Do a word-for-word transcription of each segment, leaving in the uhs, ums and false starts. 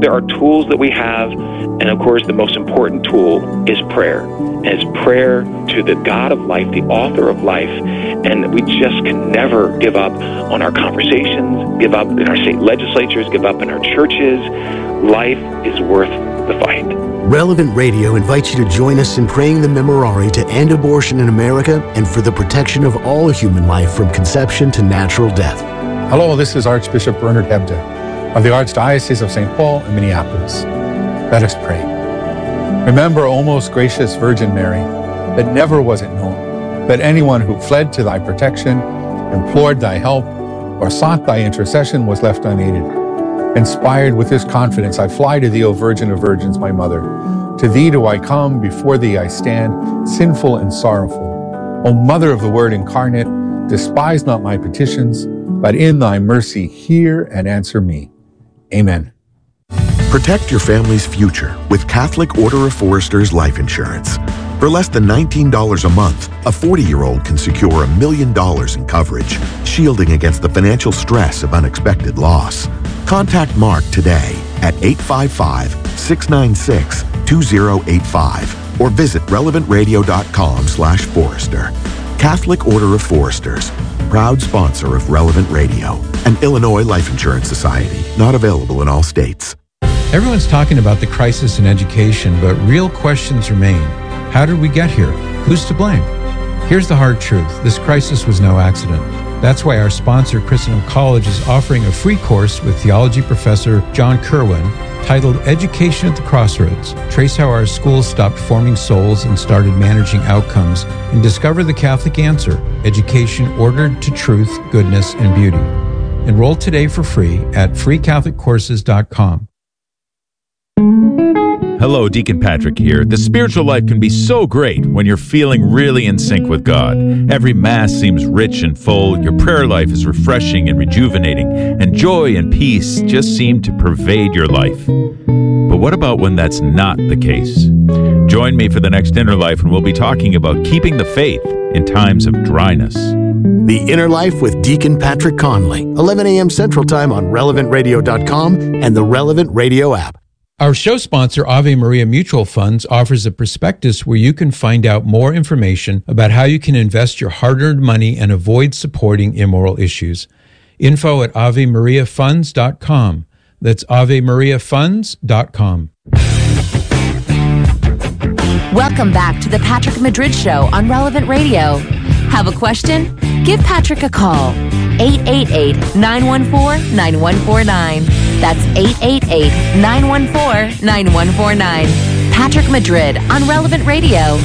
there are tools that we have, and of course the most important tool is prayer. And it's prayer to the God of life, the author of life, and we just can never give up on our conversations, give up in our state legislatures, give up in our churches. Life is worth the fight. Relevant Radio invites you to join us in praying the Memorare to end abortion in America and for the protection of all human life from conception to natural death. Hello, this is Archbishop Bernard Hebda of the Archdiocese of Saint Paul and Minneapolis. Let us pray. Remember, O most gracious Virgin Mary, that never was it known that anyone who fled to thy protection, implored thy help, or sought thy intercession was left unaided. Inspired with this confidence, I fly to thee, O Virgin of Virgins, my mother. To thee do I come, before thee I stand, sinful and sorrowful. O Mother of the Word incarnate, despise not my petitions, but in thy mercy hear and answer me. Amen. Protect your family's future with Catholic Order of Foresters Life Insurance. For less than nineteen dollars a month, a forty-year-old can secure a million dollars in coverage, shielding against the financial stress of unexpected loss. Contact Mark today at eight five five, six nine six, two zero eight five or visit relevant radio dot com slash forester. Catholic Order of Foresters, proud sponsor of Relevant Radio, an Illinois Life Insurance Society, not available in all states. Everyone's talking about the crisis in education, but real questions remain. How did we get here? Who's to blame? Here's the hard truth. This crisis was no accident. That's why our sponsor, Christendom College, is offering a free course with theology professor John Kerwin titled Education at the Crossroads. Trace how our schools stopped forming souls and started managing outcomes, and discover the Catholic answer, education ordered to truth, goodness, and beauty. Enroll today for free at free catholic courses dot com. Hello, Deacon Patrick here. The spiritual life can be so great when you're feeling really in sync with God. Every Mass seems rich and full, your prayer life is refreshing and rejuvenating, and joy and peace just seem to pervade your life. But what about when that's not the case? Join me for the next Inner Life, and we'll be talking about keeping the faith in times of dryness. The Inner Life with Deacon Patrick Conley, eleven a.m. Central Time on relevant radio dot com and the Relevant Radio app. Our show sponsor, Ave Maria Mutual Funds, offers a prospectus where you can find out more information about how you can invest your hard-earned money and avoid supporting immoral issues. Info at ave maria funds dot com. That's ave maria funds dot com. Welcome back to the Patrick Madrid Show on Relevant Radio. Have a question? Give Patrick a call. eight eight eight, nine one four, nine one four nine. That's eight eight eight, nine one four, nine one four nine. Patrick Madrid on Relevant Radio.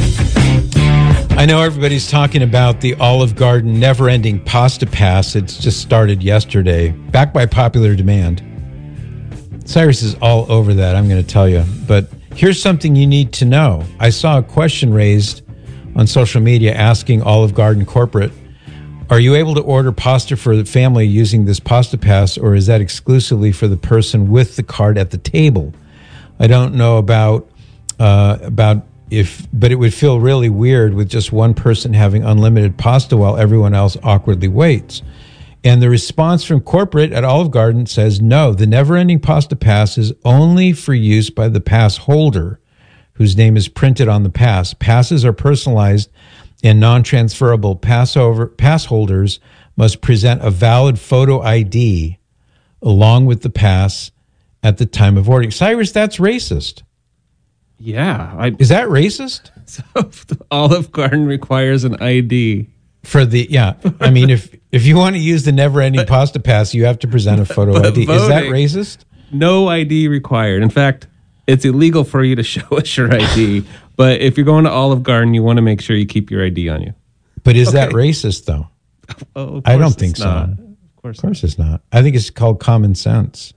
I know everybody's talking about the Olive Garden never-ending pasta pass. It's just started yesterday, backed by popular demand. Cyrus is all over that, I'm going to tell you. But here's something you need to know. I saw a question raised on social media asking Olive Garden corporate, are you able to order pasta for the family using this pasta pass, or is that exclusively for the person with the card at the table? I don't know about uh, about if, but it would feel really weird with just one person having unlimited pasta while everyone else awkwardly waits. And the response from corporate at Olive Garden says, no, the never-ending pasta pass is only for use by the pass holder, whose name is printed on the pass. Passes are personalized and non-transferable. Passover, pass holders must present a valid photo I D along with the pass at the time of ordering. Cyrus, that's racist. Yeah. I, Is that racist? So Olive Garden requires an I D. For the, yeah. I mean, if if you want to use the never-ending pasta pass, you have to present a photo I D. Is that racist? No I D required. In fact, it's illegal for you to show us your I D. But if you're going to Olive Garden, you want to make sure you keep your I D on you. But is okay. that racist, though? Oh, I don't think so. Not. Of course, of course it's not. I think it's called common sense.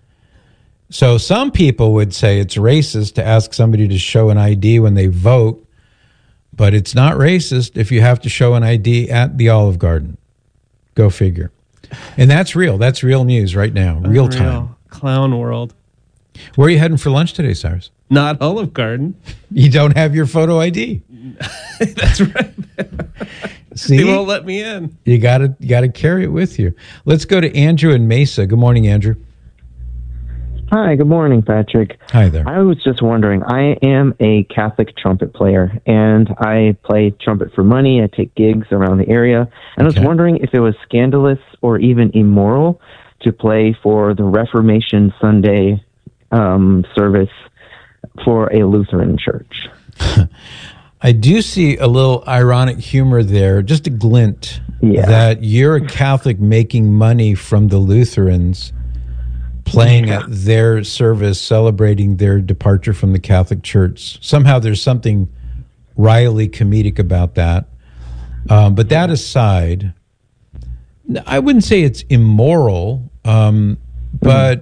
So some people would say it's racist to ask somebody to show an I D when they vote, but it's not racist if you have to show an I D at the Olive Garden. Go figure. And that's real. That's real news right now. Real Unreal. time. Clown world. Where are you heading for lunch today, Cyrus? Not Olive Garden. You don't have your photo I D. That's right. See? They won't let me in. You gotta you gotta carry it with you. Let's go to Andrew in Mesa. Good morning, Andrew. Hi, good morning, Patrick. Hi there. I was just wondering, I am a Catholic trumpet player, and I play trumpet for money. I take gigs around the area, and I was Okay. wondering if it was scandalous or even immoral to play for the Reformation Sunday um, service for a Lutheran church. I do see a little ironic humor there, just a glint, Yeah. that you're a Catholic making money from the Lutherans, playing at their service, celebrating their departure from the Catholic Church. Somehow there's something wryly comedic about that. Um, but that aside, I wouldn't say it's immoral, um, but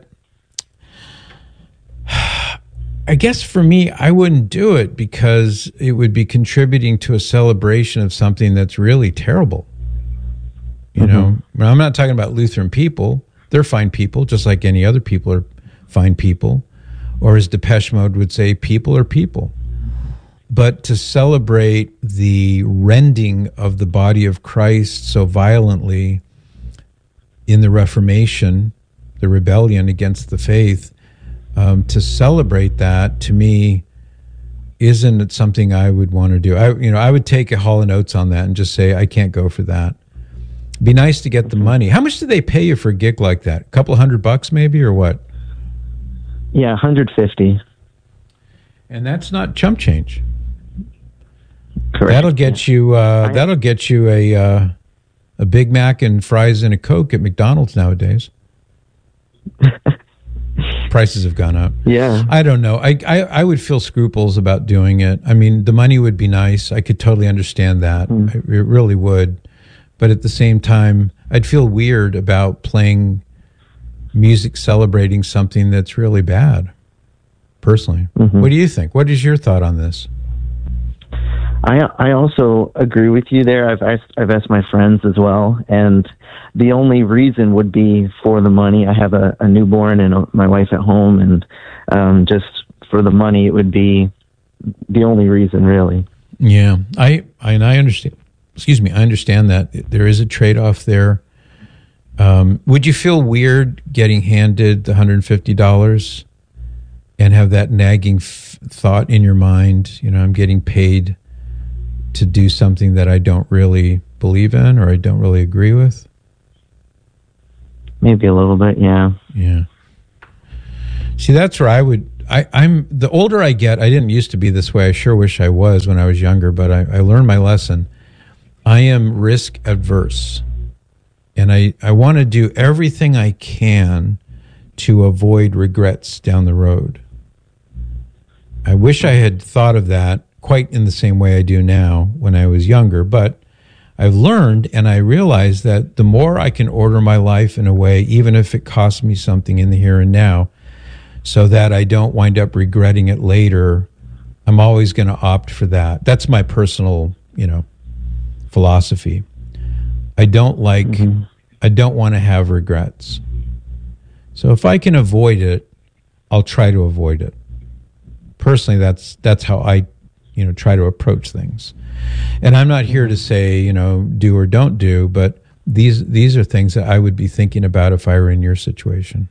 I guess for me, I wouldn't do it because it would be contributing to a celebration of something that's really terrible. You know, I'm not talking about Lutheran people. They're fine people, just like any other people are fine people. Or as Depeche Mode would say, people are people. But to celebrate the rending of the body of Christ so violently in the Reformation, the rebellion against the faith, um, to celebrate that, to me, isn't something I would want to do. I, you know, I would take a Hall and Oates on that and just say, I can't go for that. Be nice to get the money. How much do they pay you for a gig like that? A couple of hundred bucks maybe, or what? Yeah, one hundred fifty. And that's not chump change. Correct. That'll get you. Uh, that'll get you a uh, a Big Mac and fries and a Coke at McDonald's nowadays. Prices have gone up. Yeah. I don't know. I, I I would feel scruples about doing it. I mean, the money would be nice. I could totally understand that. Mm. I, it really would. But at the same time, I'd feel weird about playing music celebrating something that's really bad, personally. Mm-hmm. What do you think? What is your thought on this? I I also agree with you there. I've asked, I've asked my friends as well, and the only reason would be for the money. I have a, a newborn and a, my wife at home, and um, just for the money, it would be the only reason, really. Yeah, I, I and I understand. Excuse me, I understand that there is a trade-off there. Um, would you feel weird getting handed the one hundred fifty dollars and have that nagging f- thought in your mind, you know, I'm getting paid to do something that I don't really believe in or I don't really agree with? Maybe a little bit, yeah. Yeah. See, that's where I would, I, I'm, the older I get, I didn't used to be this way. I sure wish I was when I was younger, but I, I learned my lesson. I am risk adverse, and I, I want to do everything I can to avoid regrets down the road. I wish I had thought of that quite in the same way I do now when I was younger, but I've learned and I realize that the more I can order my life in a way, even if it costs me something in the here and now, so that I don't wind up regretting it later, I'm always going to opt for that. That's my personal, you know, philosophy. I don't like, mm-hmm. I don't want to have regrets. So if I can avoid it, I'll try to avoid it. Personally, that's that's how I, you know, try to approach things. And I'm not here to say, you know, do or don't do, but these these are things that I would be thinking about if I were in your situation.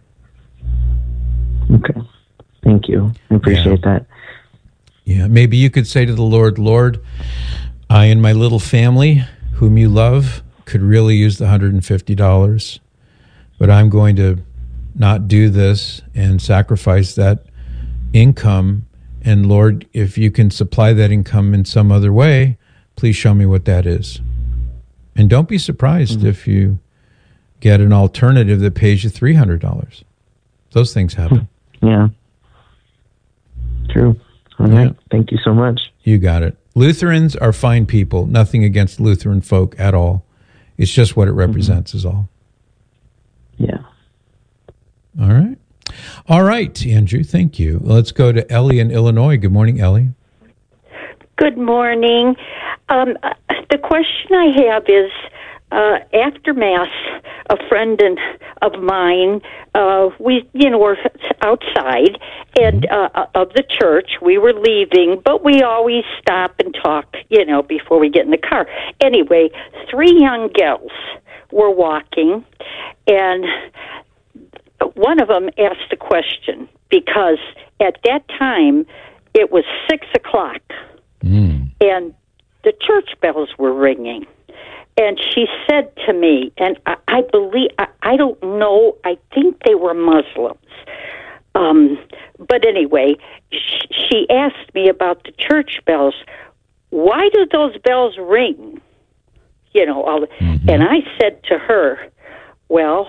Okay. Thank you. I appreciate yeah. that. Yeah, maybe you could say to the Lord, Lord, I and my little family, whom you love, could really use the one hundred fifty dollars, but I'm going to not do this and sacrifice that income. And Lord, if you can supply that income in some other way, please show me what that is. And don't be surprised mm-hmm. if you get an alternative that pays you three hundred dollars. Those things happen. Yeah. True. All right. Yeah. Thank you so much. You got it. Lutherans are fine people. Nothing against Lutheran folk at all. It's just what it represents mm-hmm. is all. Yeah. All right. All right, Andrew, thank you. Let's go to Ellie in Illinois. Good morning, Ellie. Good morning. Um, the question I have is, uh, after Mass, a friend and, of mine, uh, we, you know, were outside and uh, of the church. We were leaving, but we always stop and talk, you know, before we get in the car. Anyway, three young gals were walking, and one of them asked a question. question, because at that time it was six o'clock, Mm. and the church bells were ringing. And she said to me, and I, I believe, I, I don't know, I think they were Muslims. Um, but anyway, sh- she asked me about the church bells. Why do those bells ring? You know, all, Mm-hmm. and I said to her, well,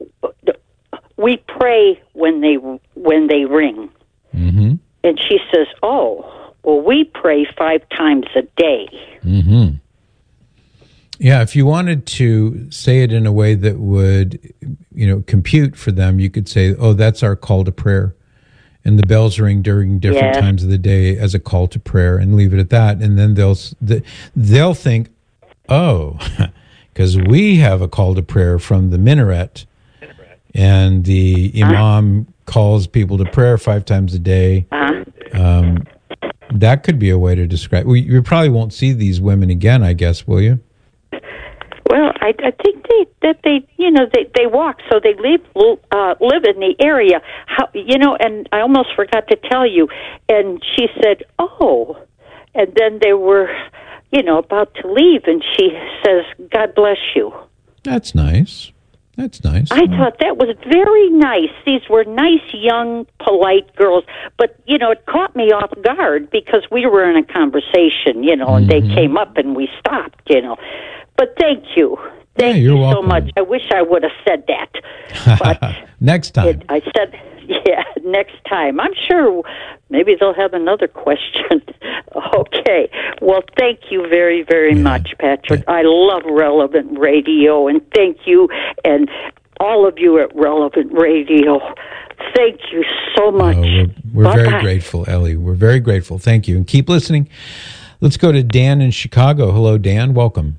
we pray when they when they ring. Mm-hmm. And she says, oh, well, we pray five times a day. Mm-hmm. Yeah, if you wanted to say it in a way that would, you know, compute for them, you could say, oh, that's our call to prayer. And the bells ring during different Yeah. times of the day as a call to prayer, and leave it at that. And then they'll they'll think, oh, because we have a call to prayer from the minaret, and the imam uh-huh. calls people to prayer five times a day. Uh-huh. Um, that could be a way to describe. We, you probably won't see these women again, I guess, will you? Well, I, I think they that they you know they, they walk, so they live uh, live in the area. How you know? And I almost forgot to tell you. And she said, "Oh," and then they were, you know, about to leave, and she says, "God bless you." That's nice. That's nice. I well, thought that was very nice. These were nice, young, polite girls. But, you know, it caught me off guard because we were in a conversation, you know, and mm-hmm. they came up and we stopped, you know. But thank you. Thank yeah, you so welcome. much. I wish I would have said that. But next time. It, I said, yeah, next time. I'm sure maybe they'll have another question. Okay. Well, thank you very, very yeah. much, Patrick. Yeah. I love Relevant Radio, and thank you, and all of you at Relevant Radio. Thank you so much. Oh, we're we're very grateful, Ellie. We're very grateful. Thank you. And keep listening. Let's go to Dan in Chicago. Hello, Dan. Welcome.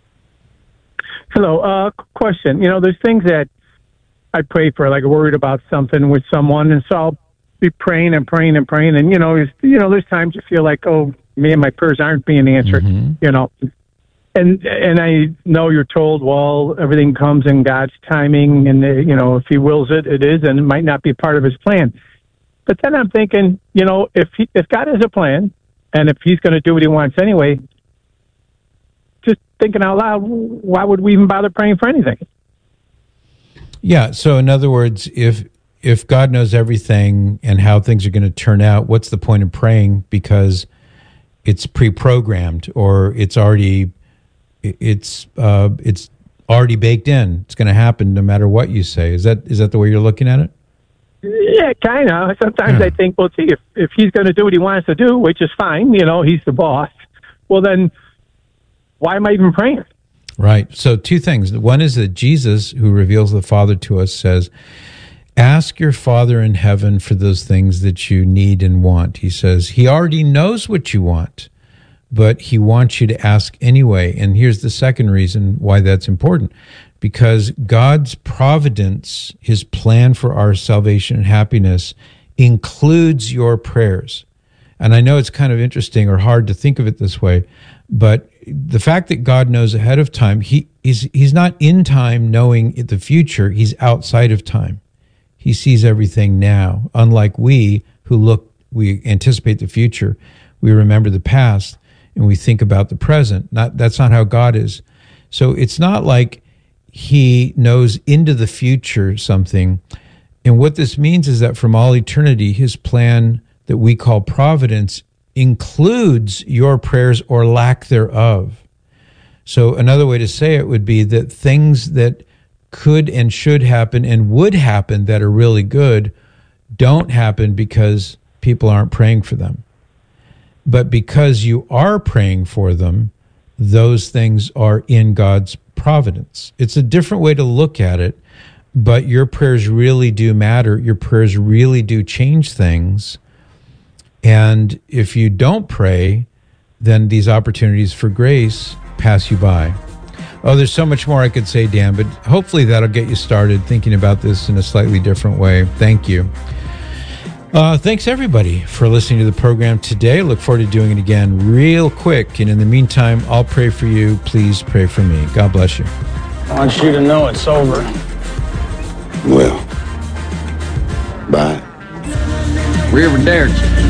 Hello. Uh, question. You know, there's things that I pray for, like worried about something with someone, and so I'll be praying and praying and praying, and you know, you know, there's times you feel like, oh, me and my prayers aren't being answered, mm-hmm. you know, and and I know you're told, well, everything comes in God's timing, and uh, you know, if He wills it, it is, and it might not be part of His plan. But then I'm thinking, you know, if he, if God has a plan, and if He's going to do what He wants anyway, just thinking out loud, why would we even bother praying for anything? Yeah. So in other words, if if God knows everything and how things are going to turn out, what's the point of praying? Because it's pre-programmed, or it's already it's uh, it's already baked in. It's going to happen no matter what you say. Is that is that the way you're looking at it? Yeah, kind of. Sometimes yeah. I think, well, see, if if He's going to do what He wants to do, which is fine, you know, He's the boss. Well, then why am I even praying? Right. So two things. One is that Jesus, who reveals the Father to us, says, ask your Father in heaven for those things that you need and want. He says He already knows what you want, but He wants you to ask anyway. And here's the second reason why that's important. Because God's providence, His plan for our salvation and happiness, includes your prayers. And I know it's kind of interesting or hard to think of it this way, but the fact that God knows ahead of time, he is he's not in time knowing the future, He's outside of time. He sees everything now. Unlike we who look, we anticipate the future, we remember the past, and we think about the present. Not that's not how God is. So it's not like He knows into the future something. And what this means is that from all eternity, His plan that we call providence includes your prayers or lack thereof. So another way to say it would be that things that could and should happen and would happen that are really good don't happen because people aren't praying for them. But because you are praying for them, those things are in God's providence. It's a different way to look at it, but your prayers really do matter. Your prayers really do change things. And if you don't pray, then these opportunities for grace pass you by. Oh, there's so much more I could say, Dan, but hopefully that'll get you started thinking about this in a slightly different way. Thank you. Uh, thanks, everybody, for listening to the program today. Look forward to doing it again real quick. And in the meantime, I'll pray for you. Please pray for me. God bless you. I want you to know it's over. Well, bye. Reverend Derrickson.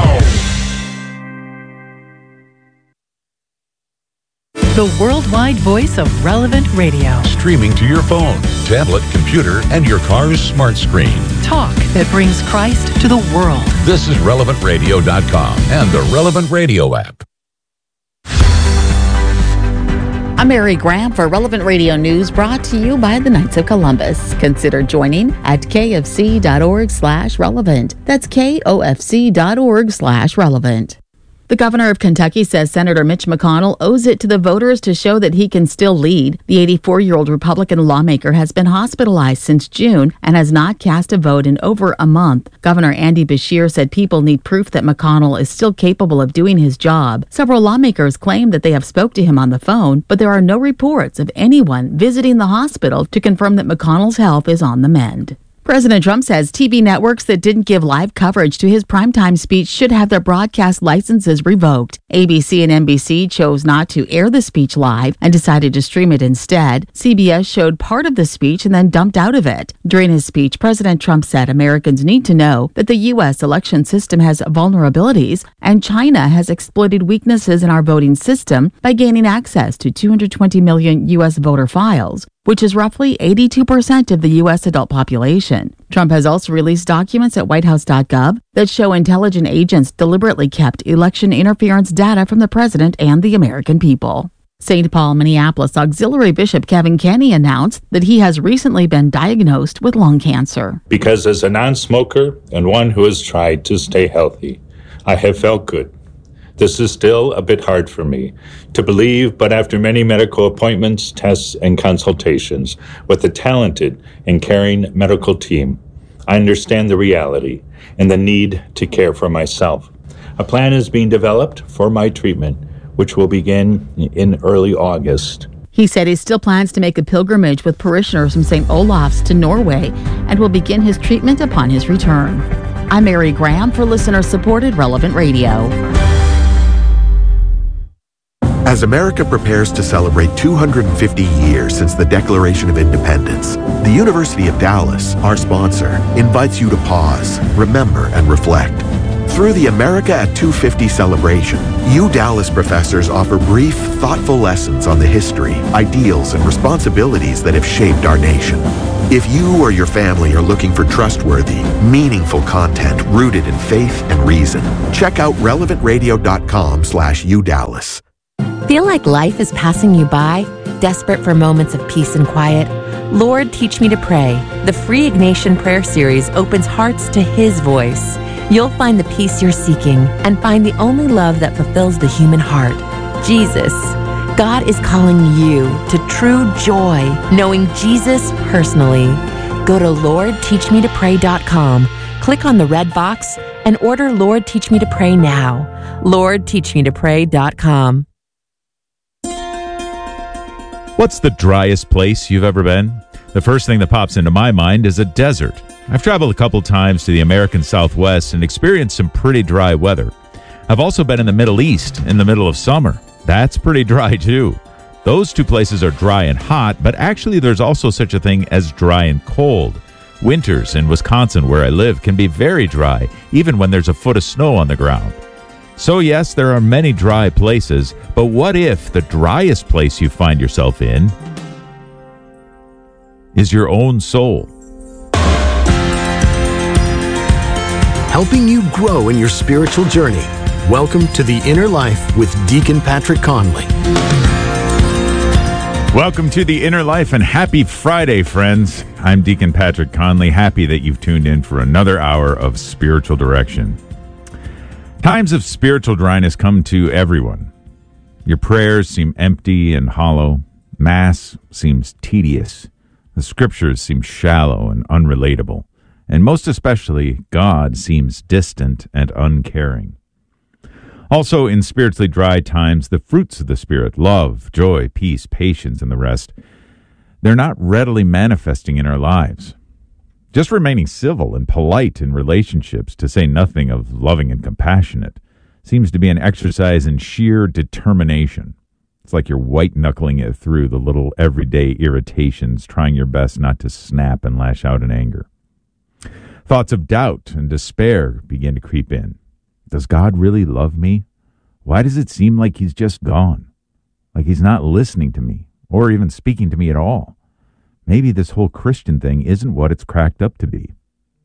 The worldwide voice of Relevant Radio. Streaming to your phone, tablet, computer, and your car's smart screen. Talk that brings Christ to the world. This is relevant radio dot com and the Relevant Radio app. I'm Mary Graham for Relevant Radio News, brought to you by the Knights of Columbus. Consider joining at kfc.org slash relevant. That's kofc.org slash relevant. The governor of Kentucky says Senator Mitch McConnell owes it to the voters to show that he can still lead. The eighty-four-year-old Republican lawmaker has been hospitalized since June and has not cast a vote in over a month. Governor Andy Beshear said people need proof that McConnell is still capable of doing his job. Several lawmakers claim that they have spoke to him on the phone, but there are no reports of anyone visiting the hospital to confirm that McConnell's health is on the mend. President Trump says T V networks that didn't give live coverage to his primetime speech should have their broadcast licenses revoked. A B C and N B C chose not to air the speech live and decided to stream it instead. C B S showed part of the speech and then dumped out of it. During his speech, President Trump said Americans need to know that the U S election system has vulnerabilities and China has exploited weaknesses in our voting system by gaining access to two hundred twenty million U S voter files, which is roughly eighty-two percent of the U S adult population. Trump has also released documents at white house dot gov that show intelligence agents deliberately kept election interference data from the president and the American people. Saint Paul, Minneapolis Auxiliary Bishop Kevin Kenny announced that he has recently been diagnosed with lung cancer. Because as a non-smoker and one who has tried to stay healthy, I have felt good. This is still a bit hard for me to believe, but after many medical appointments, tests, and consultations with a talented and caring medical team, I understand the reality and the need to care for myself. A plan is being developed for my treatment, which will begin in early August. He said he still plans to make a pilgrimage with parishioners from Saint Olaf's to Norway and will begin his treatment upon his return. I'm Mary Graham for listener-supported Relevant Radio. As America prepares to celebrate two hundred fifty years since the Declaration of Independence, the University of Dallas, our sponsor, invites you to pause, remember, and reflect. Through the America at two fifty celebration, U Dallas professors offer brief, thoughtful lessons on the history, ideals, and responsibilities that have shaped our nation. If you or your family are looking for trustworthy, meaningful content rooted in faith and reason, check out relevant radio dot com slash U Dallas. Feel like life is passing you by? Desperate for moments of peace and quiet? Lord, Teach Me to Pray. The free Ignatian Prayer Series opens hearts to His voice. You'll find the peace you're seeking and find the only love that fulfills the human heart, Jesus. God is calling you to true joy, knowing Jesus personally. Go to lord teach me to pray dot com, click on the red box, and order Lord Teach Me to Pray now. lord teach me to pray dot com. What's the driest place you've ever been? The first thing that pops into my mind is a desert. I've traveled a couple times to the American Southwest and experienced some pretty dry weather. I've also been in the Middle East in the middle of summer. That's pretty dry too. Those two places are dry and hot, but actually there's also such a thing as dry and cold. Winters in Wisconsin, where I live, can be very dry, even when there's a foot of snow on the ground. So yes, there are many dry places, but what if the driest place you find yourself in is your own soul? Helping you grow in your spiritual journey. Welcome to The Inner Life with Deacon Patrick Conley. Welcome to The Inner Life and happy Friday, friends. I'm Deacon Patrick Conley, happy that you've tuned in for another hour of spiritual direction. Times of spiritual dryness come to everyone. Your prayers seem empty and hollow. Mass seems tedious. The scriptures seem shallow and unrelatable. And most especially, God seems distant and uncaring. Also, in spiritually dry times, the fruits of the Spirit, love, joy, peace, patience, and the rest, they're not readily manifesting in our lives. Just remaining civil and polite in relationships, to say nothing of loving and compassionate, seems to be an exercise in sheer determination. It's like you're white-knuckling it through the little everyday irritations, trying your best not to snap and lash out in anger. Thoughts of doubt and despair begin to creep in. Does God really love me? Why does it seem like he's just gone? Like he's not listening to me or even speaking to me at all? Maybe this whole Christian thing isn't what it's cracked up to be.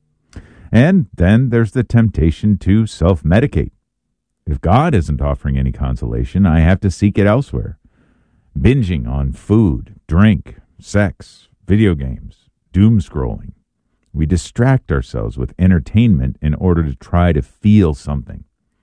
And then there's the temptation to self-medicate. If God isn't offering any consolation, I have to seek it elsewhere. Binging on food, drink, sex, video games, doom scrolling. We distract ourselves with entertainment in order to try to feel something.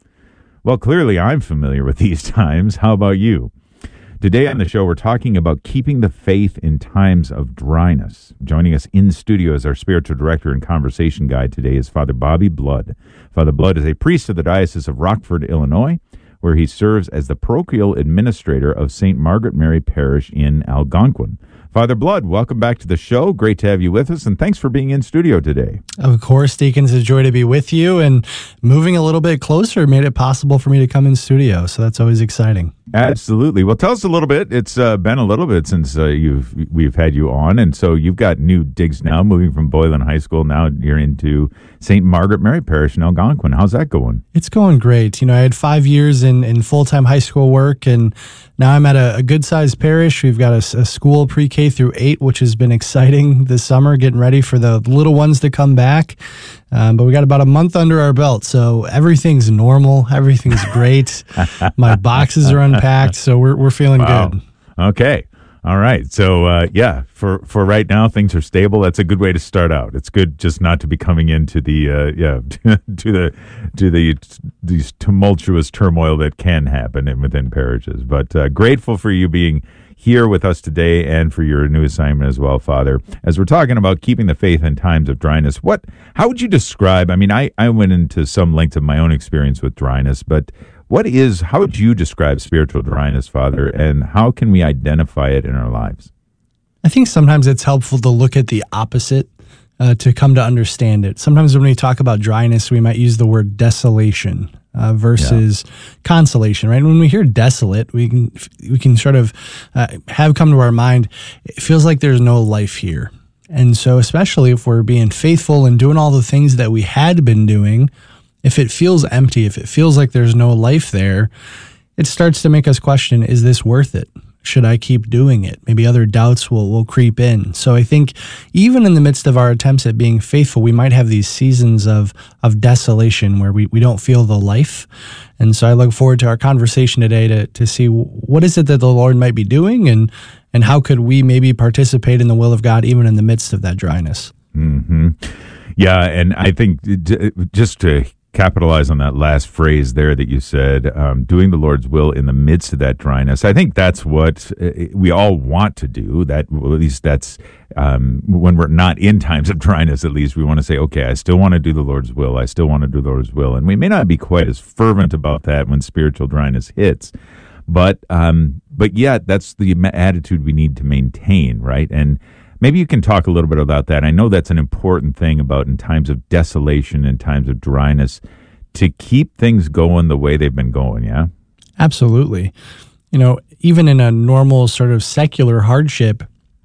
Well, clearly I'm familiar with these times. How about you? Today on the show, we're talking about keeping the faith in times of dryness. Joining us in studio as our spiritual director and conversation guide today is Father Bobby Blood. Father Blood is a priest of the Diocese of Rockford, Illinois, where he serves as the parochial administrator of Saint Margaret Mary Parish in Algonquin. Father Blood, welcome back to the show. Great to have you with us, and thanks for being in studio today. Of course, Deacons, it's a joy to be with you, and moving a little bit closer made it possible for me to come in studio, so that's always exciting. Absolutely. Well, tell us a little bit. It's uh, been a little bit since uh, you've we've had you on, and so you've got new digs now, moving from Boylan High School. Now you're into Saint Margaret Mary Parish in Algonquin. How's that going? It's going great. You know, I had five years in, in full-time high school work, and now I'm at a, a good-sized parish. We've got a, a school pre-K through eight, which has been exciting this summer, getting ready for the little ones to come back. Um, but we got about a month under our belt, so everything's normal. Everything's great. My boxes are unpacked, so we're we're feeling wow. good. Okay. All right. So, uh, yeah, for, for right now, things are stable. That's a good way to start out. It's good just not to be coming into the, uh, yeah, to the, to the, these tumultuous turmoil that can happen in, within parishes. But uh, grateful for you being here with us today and for your new assignment as well, Father. As we're talking about keeping the faith in times of dryness, what, how would you describe, I mean, I, I went into some length of my own experience with dryness, but what is, how would you describe spiritual dryness, Father, and how can we identify it in our lives? I think sometimes it's helpful to look at the opposite uh, to come to understand it. Sometimes when we talk about dryness, we might use the word desolation uh, versus yeah. consolation, right? When we hear desolate, we can we can sort of uh, have come to our mind, it feels like there's no life here. And so especially if we're being faithful and doing all the things that we had been doing, if it feels empty, if it feels like there's no life there, it starts to make us question, is this worth it? Should I keep doing it? Maybe other doubts will, will creep in. So I think even in the midst of our attempts at being faithful, we might have these seasons of, of desolation where we, we don't feel the life. And so I look forward to our conversation today to, to see what is it that the Lord might be doing and, and how could we maybe participate in the will of God even in the midst of that dryness. Mm-hmm. Yeah, and I think just to capitalize on that last phrase there that you said, um, doing the Lord's will in the midst of that dryness. I think that's what uh, we all want to do. That, well, at least that's um, when we're not in times of dryness, at least we want to say, okay, I still want to do the Lord's will. I still want to do the Lord's will. And we may not be quite as fervent about that when spiritual dryness hits. But, um, but yet that's the attitude we need to maintain, right? And maybe you can talk a little bit about that. I know that's an important thing about in times of desolation, in times of dryness, to keep things going the way they've been going, yeah? Absolutely. You know, even in a normal sort of secular hardship,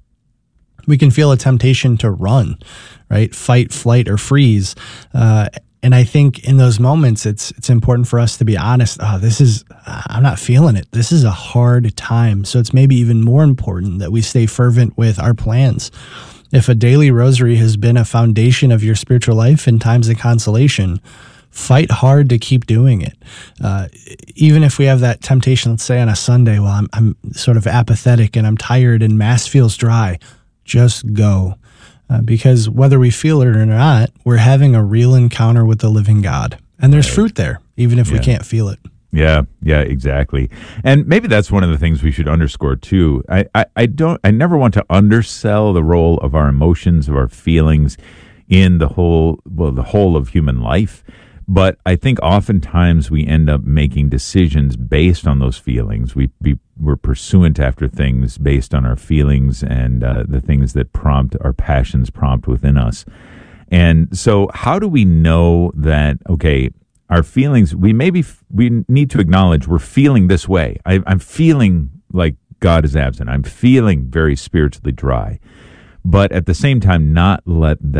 we can feel a temptation to run, right? Fight, flight, or freeze. Uh, and I think in those moments, it's it's important for us to be honest. Oh, this is, I'm not feeling it. This is a hard time. So it's maybe even more important that we stay fervent with our plans. If a daily rosary has been a foundation of your spiritual life in times of consolation, fight hard to keep doing it. Uh, even if we have that temptation, let's say on a Sunday, well, I'm, I'm sort of apathetic and I'm tired and Mass feels dry, just go. Uh, because whether we feel it or not, we're having a real encounter with the living God. And there's right. fruit there, even if yeah. we can't feel it. Yeah, yeah, exactly. And maybe that's one of the things we should underscore too. I, I, I don't I never want to undersell the role of our emotions, of our feelings in the whole well, the whole of human life. But I think oftentimes we end up making decisions based on those feelings. We, we we're pursuant after things based on our feelings and uh, the things that prompt our passions prompt within us. And so, how do we know that? Okay, our feelings. We maybe we need to acknowledge we're feeling this way. I, I'm feeling like God is absent. I'm feeling very spiritually dry. But at the same time, not let that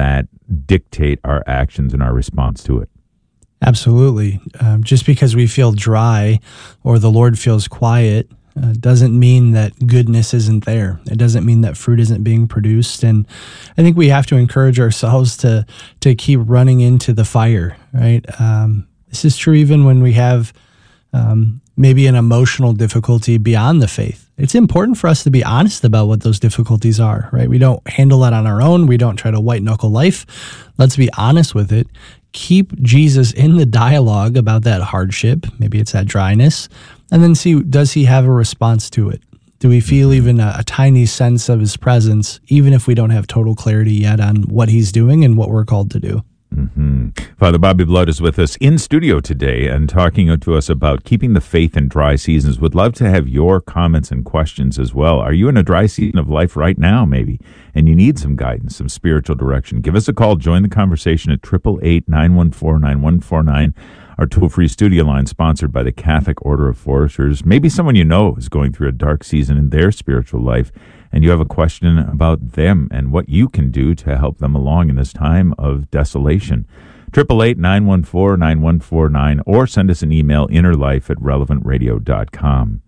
dictate our actions and our response to it. Absolutely. Um, just because we feel dry or the Lord feels quiet uh, doesn't mean that goodness isn't there. It doesn't mean that fruit isn't being produced. And I think we have to encourage ourselves to to keep running into the fire, right? Um, this is true even when we have um, maybe an emotional difficulty beyond the faith. It's important for us to be honest about what those difficulties are, right? We don't handle that on our own. We don't try to white knuckle life. Let's be honest with it. Keep Jesus in the dialogue about that hardship. Maybe it's that dryness. And then see, does he have a response to it? Do we feel even a, a tiny sense of his presence, even if we don't have total clarity yet on what he's doing and what we're called to do? Mm-hmm. Father Bobby Blood is with us in studio today and talking to us about keeping the faith in dry seasons. Would love to have your comments and questions as well. Are you in a dry season of life right now, maybe, and you need some guidance, some spiritual direction? Give us a call. Join the conversation at eight eight eight, nine one four, nine one four nine. Our toll-free studio line sponsored by the Catholic Order of Foresters. Maybe someone you know is going through a dark season in their spiritual life, and you have a question about them and what you can do to help them along in this time of desolation. eight eight eight, nine one four, nine one four nine, or send us an email, innerlife at relevant radio dot com.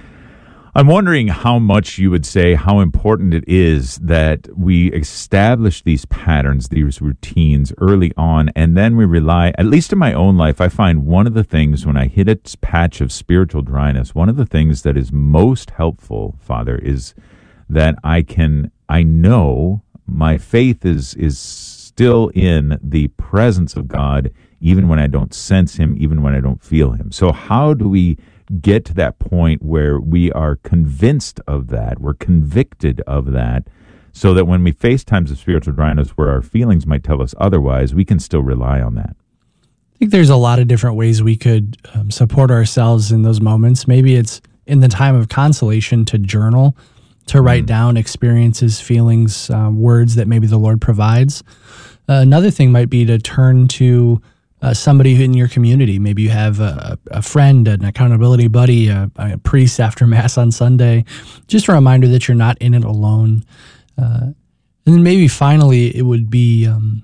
I'm wondering how much you would say how important it is that we establish these patterns, these routines early on, and then we rely, at least in my own life, I find one of the things when I hit a patch of spiritual dryness, one of the things that is most helpful, Father, is that I can, I know my faith is is still in the presence of God, even when I don't sense him, even when I don't feel him. So how do we get to that point where we are convinced of that, we're convicted of that, so that when we face times of spiritual dryness where our feelings might tell us otherwise, we can still rely on that? I think there's a lot of different ways we could um, support ourselves in those moments. Maybe it's in the time of consolation to journal, to write mm. down experiences, feelings, uh, words that maybe the Lord provides. Uh, another thing might be to turn to uh, somebody in your community. Maybe you have a, a friend, an accountability buddy, a, a priest after Mass on Sunday. Just a reminder that you're not in it alone. Uh, and then maybe finally it would be um,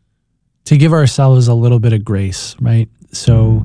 to give ourselves a little bit of grace, right? So mm.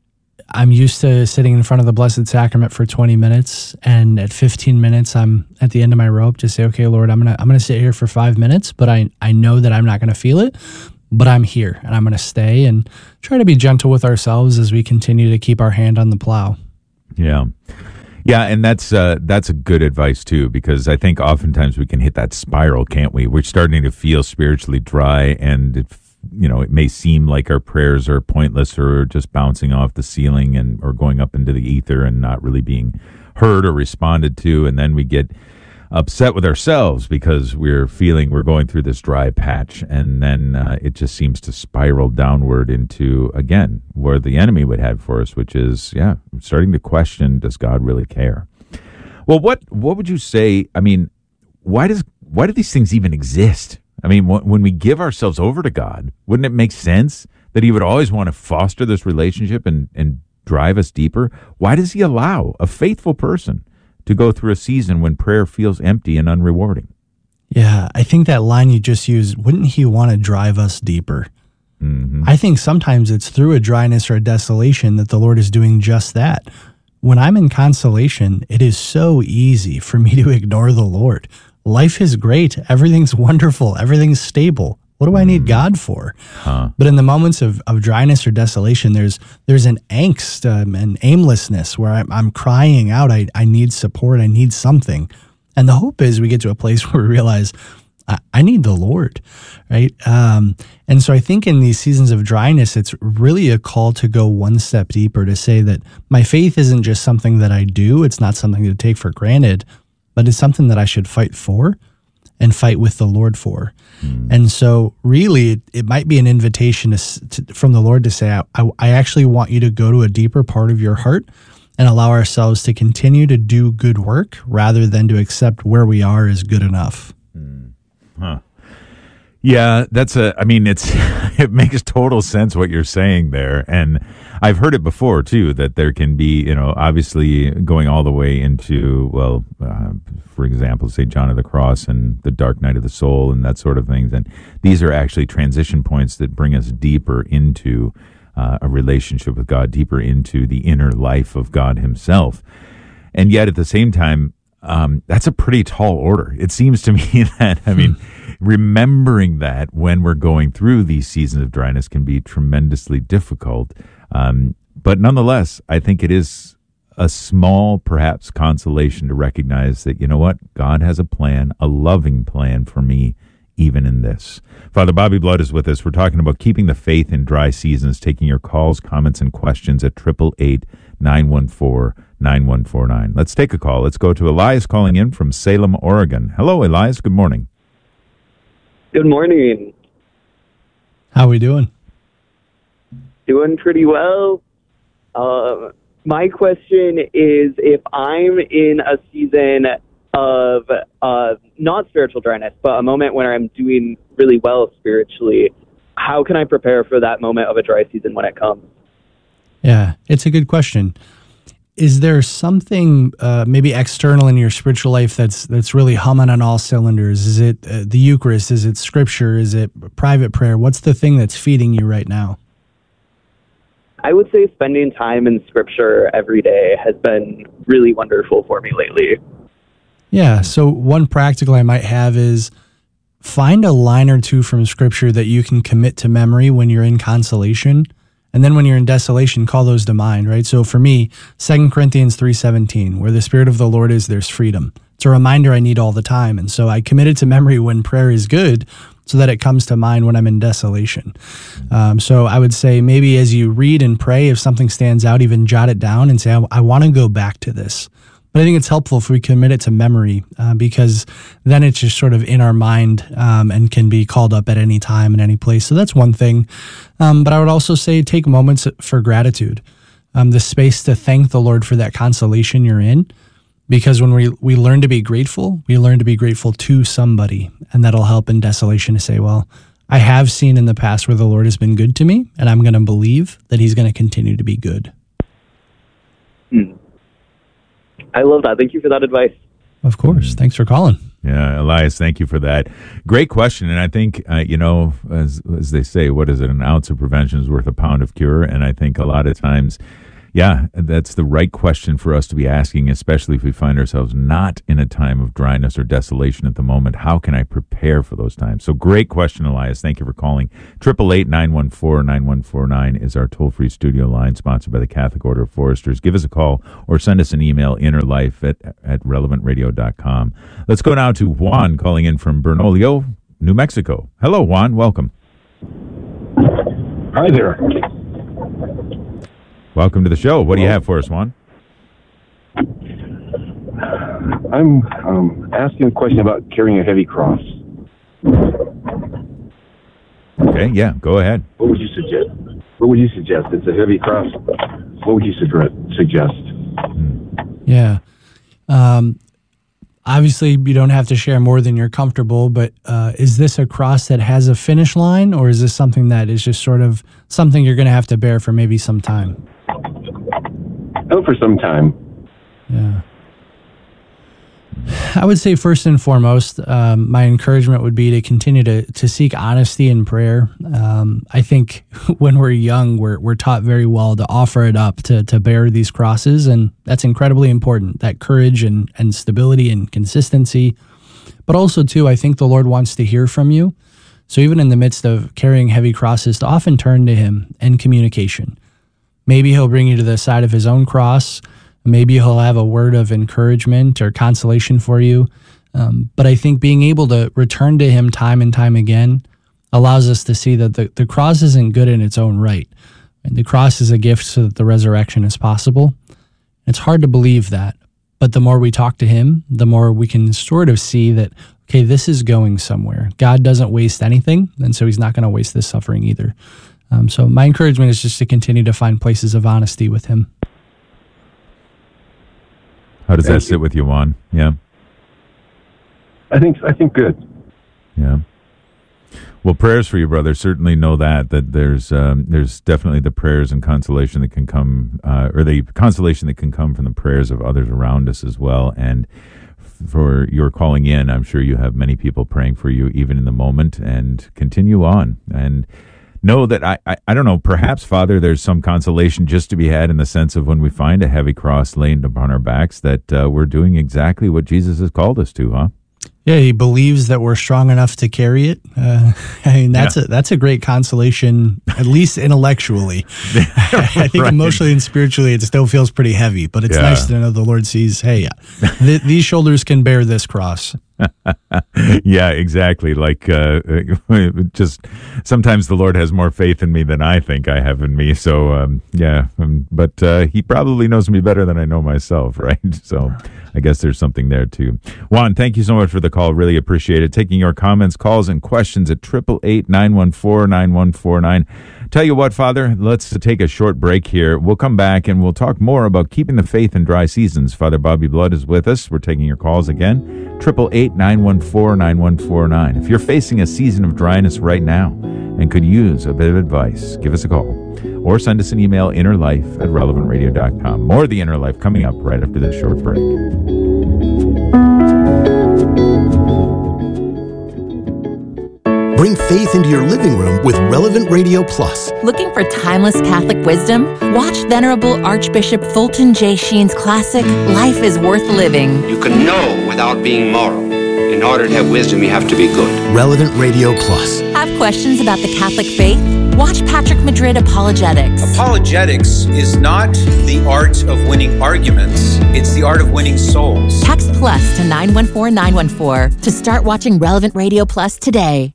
I'm used to sitting in front of the Blessed Sacrament for twenty minutes, and at fifteen minutes, I'm at the end of my rope to say, okay, Lord, I'm gonna I'm gonna sit here for five minutes, but I I know that I'm not gonna feel it, but I'm here, and I'm gonna stay and try to be gentle with ourselves as we continue to keep our hand on the plow. Yeah. Yeah, and that's uh, that's a good advice, too, because I think oftentimes we can hit that spiral, can't we? We're starting to feel spiritually dry, and it you know, it may seem like our prayers are pointless or just bouncing off the ceiling and or going up into the ether and not really being heard or responded to. And then we get upset with ourselves because we're feeling we're going through this dry patch. And then uh, it just seems to spiral downward into, again, where the enemy would have for us, which is, yeah, starting to question, does God really care? Well, what what would you say? I mean, why does why do these things even exist? I mean, when we give ourselves over to God, wouldn't it make sense that he would always want to foster this relationship and, and drive us deeper? Why does he allow a faithful person to go through a season when prayer feels empty and unrewarding? Yeah, I think that line you just used, wouldn't he want to drive us deeper? Mm-hmm. I think sometimes it's through a dryness or a desolation that the Lord is doing just that. When I'm in consolation, it is so easy for me to ignore the Lord. Life is great. Everything's wonderful. Everything's stable. What do I need God for? Huh. But in the moments of, of dryness or desolation, there's there's an angst um, and aimlessness where I'm, I'm crying out, I, I need support, I need something. And the hope is we get to a place where we realize, I, I need the Lord, right? Um, and so I think in these seasons of dryness, it's really a call to go one step deeper, to say that my faith isn't just something that I do, it's not something to take for granted, but it's something that I should fight for and fight with the Lord for. Mm. And so really, it, it might be an invitation to, to, from the Lord to say, I, I, I actually want you to go to a deeper part of your heart and allow ourselves to continue to do good work rather than to accept where we are as good enough. Mm. Huh. Yeah, that's a, I mean, it's, it makes total sense what you're saying there. And I've heard it before too, that there can be, you know, obviously going all the way into, well, uh, for example, say John of the Cross and the dark night of the soul and that sort of things. And these are actually transition points that bring us deeper into uh, a relationship with God, deeper into the inner life of God himself. And yet at the same time, um, that's a pretty tall order. It seems to me that, I mean, remembering that when we're going through these seasons of dryness can be tremendously difficult. Um, but nonetheless, I think it is a small, perhaps, consolation to recognize that, you know what, God has a plan, a loving plan for me, even in this. Father Bobby Blood is with us. We're talking about keeping the faith in dry seasons, taking your calls, comments, and questions at eight eight eight, nine one four, nine one four nine. Let's take a call. Let's go to Elias calling in from Salem, Oregon. Hello, Elias. Good morning. Good morning. How are we doing? Doing pretty well. Uh, my question is, if I'm in a season of uh, not spiritual dryness, but a moment when I'm doing really well spiritually, how can I prepare for that moment of a dry season when it comes? Yeah, it's a good question. Is there something uh, maybe external in your spiritual life that's that's really humming on all cylinders? Is it uh, the Eucharist? Is it Scripture? Is it private prayer? What's the thing that's feeding you right now? I would say spending time in Scripture every day has been really wonderful for me lately. Yeah, so one practical I might have is find a line or two from Scripture that you can commit to memory when you're in consolation. And then when you're in desolation, call those to mind, right? So for me, Second Corinthians three seventeen, where the Spirit of the Lord is, there's freedom. It's a reminder I need all the time. And so I commit it to memory when prayer is good so that it comes to mind when I'm in desolation. Um, so I would say maybe as you read and pray, if something stands out, even jot it down and say, I, I want to go back to this. But I think it's helpful if we commit it to memory uh, because then it's just sort of in our mind um, and can be called up at any time and any place. So that's one thing. Um, but I would also say take moments for gratitude, um, the space to thank the Lord for that consolation you're in. Because when we, we learn to be grateful, we learn to be grateful to somebody. And that'll help in desolation to say, well, I have seen in the past where the Lord has been good to me, and I'm going to believe that he's going to continue to be good. Hmm. I love that. Thank you for that advice. Of course. Thanks for calling. Yeah, Elias, thank you for that. Great question. And I think, uh, you know, as as they say, what is it? An ounce of prevention is worth a pound of cure. And I think a lot of times, yeah, that's the right question for us to be asking, especially if we find ourselves not in a time of dryness or desolation at the moment. How can I prepare for those times? So great question, Elias. Thank you for calling. eight eight eight, nine one four, nine one four nine is our toll-free studio line, sponsored by the Catholic Order of Foresters. Give us a call or send us an email, innerlife at, at relevant radio dot com. Let's go now to Juan calling in from Bernolio, New Mexico. Hello, Juan. Welcome. Hi there. Welcome to the show. What do you have for us, Juan? I'm um, asking a question about carrying a heavy cross. Okay, yeah, go ahead. What would you suggest? What would you suggest? It's a heavy cross. What would you suggest? Yeah. Um, obviously, you don't have to share more than you're comfortable, but uh, is this a cross that has a finish line, or is this something that is just sort of something you're going to have to bear for maybe some time? Oh, for some time. Yeah. I would say first and foremost, um, my encouragement would be to continue to to seek honesty in prayer. Um, I think when we're young, we're we're taught very well to offer it up, to to bear these crosses, and that's incredibly important. That courage and and stability and consistency, but also too, I think the Lord wants to hear from you. So even in the midst of carrying heavy crosses, to often turn to Him in communication. Maybe He'll bring you to the side of His own cross. Maybe He'll have a word of encouragement or consolation for you. Um, but I think being able to return to Him time and time again allows us to see that the, the cross isn't good in its own right. And the cross is a gift so that the resurrection is possible. It's hard to believe that. But the more we talk to Him, the more we can sort of see that, okay, this is going somewhere. God doesn't waste anything, and so He's not going to waste this suffering either. Um, so my encouragement is just to continue to find places of honesty with Him. How does that sit with you, Juan? Yeah. I think I think good. Yeah. Well, prayers for you, brother. Certainly know that that there's um, there's definitely the prayers and consolation that can come, uh, or the consolation that can come from the prayers of others around us as well. And for your calling in, I'm sure you have many people praying for you even in the moment, and continue on. And know that I, I, I don't know, perhaps, Father, there's some consolation just to be had in the sense of when we find a heavy cross laid upon our backs that uh, we're doing exactly what Jesus has called us to, huh? Yeah, he believes that we're strong enough to carry it. Uh, I mean, that's yeah. a that's a great consolation, at least intellectually. I think right. emotionally and spiritually, it still feels pretty heavy. But it's yeah. nice to know the Lord sees, hey, th- these shoulders can bear this cross. Yeah, exactly. Like, uh, just sometimes the Lord has more faith in me than I think I have in me. So, um, yeah, um, but uh, he probably knows me better than I know myself, right? So I guess there's something there too. Juan, thank you so much for the call. Really appreciate it. Taking your comments, calls, and questions at eight eight eight, nine one four, nine one four nine. Tell you what, Father, let's take a short break here. We'll come back and we'll talk more about keeping the faith in dry seasons. Father Bobby Blood is with us. We're taking your calls again. eight eight eight, nine one four, nine one four nine. If you're facing a season of dryness right now and could use a bit of advice, give us a call or send us an email, innerlife at relevant radio dot com. More of the Inner Life coming up right after this short break. Bring faith into your living room with Relevant Radio Plus. Looking for timeless Catholic wisdom? Watch Venerable Archbishop Fulton J. Sheen's classic, Life is Worth Living. You can know without being moral. In order to have wisdom, you have to be good. Relevant Radio Plus. Have questions about the Catholic faith? Watch Patrick Madrid Apologetics. Apologetics is not the art of winning arguments. It's the art of winning souls. Text plus to nine one four nine one four to start watching Relevant Radio Plus today.